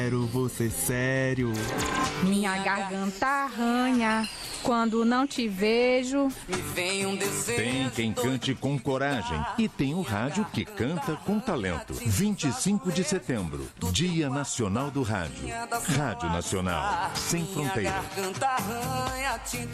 Quero você sério. Minha garganta arranha quando não te vejo. Me vem um desejo. Tem quem cante com coragem e tem o rádio que canta com talento. 25 de setembro, Dia Nacional do Rádio. Rádio Nacional, sem fronteira. Garganta arranha, tinta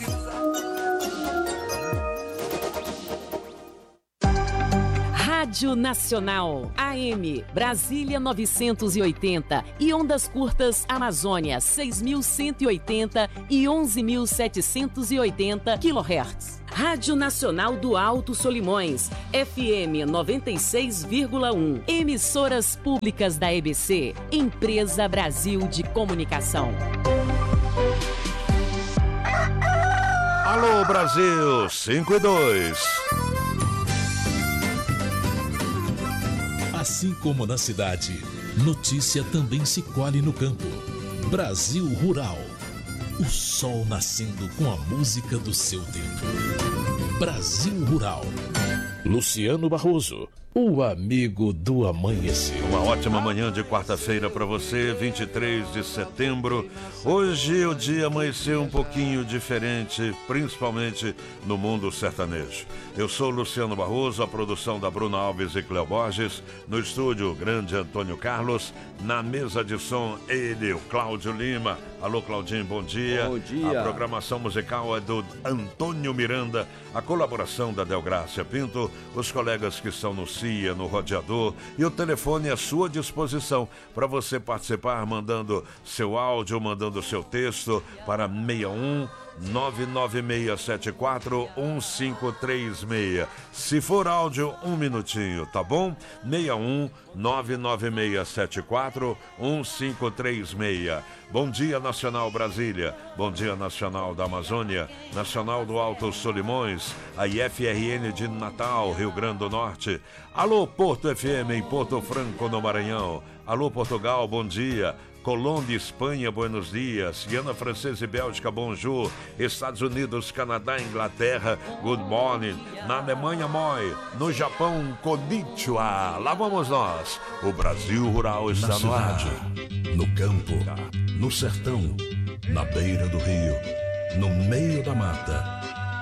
Rádio Nacional, AM, Brasília 980 e ondas curtas Amazônia 6.180 e 11.780 kHz. Rádio Nacional do Alto Solimões, FM 96,1. Emissoras públicas da EBC, Empresa Brasil de Comunicação. Alô Brasil, 5 e 2. Assim como na cidade, notícia também se colhe no campo. Brasil Rural. O sol nascendo com a música do seu tempo. Brasil Rural. Luciano Barroso, o amigo do amanhecer. Uma ótima manhã de quarta-feira para você, 23 de setembro. Hoje o dia amanheceu um pouquinho diferente, principalmente no mundo sertanejo. Eu sou Luciano Barroso, a produção da Bruna Alves e Cleo Borges, no estúdio grande Antônio Carlos, na mesa de som ele, o Cláudio Lima. Alô Claudinho, bom dia. Bom dia. A programação musical é do Antônio Miranda, a colaboração da Delgrácia Pinto, os colegas que estão no CIA, no Rodeador, e o telefone à sua disposição para você participar, mandando seu áudio, mandando seu texto para 61 996741536. Se for áudio, 1 minutinho, tá bom? 61 996741536. Bom dia, Nacional Brasília. Bom dia, Nacional da Amazônia. Nacional do Alto Solimões. A IFRN de Natal, Rio Grande do Norte. Alô, Porto FM em Porto Franco, no Maranhão. Alô, Portugal, bom dia. Colômbia, Espanha, buenos dias. Guiana Francesa e Bélgica, bonjour. Estados Unidos, Canadá, Inglaterra, good morning. Na Alemanha, moi. No Japão, konnichiwa. Lá vamos nós. O Brasil Rural está na no ar. no campo, no sertão, na beira do rio, no meio da mata,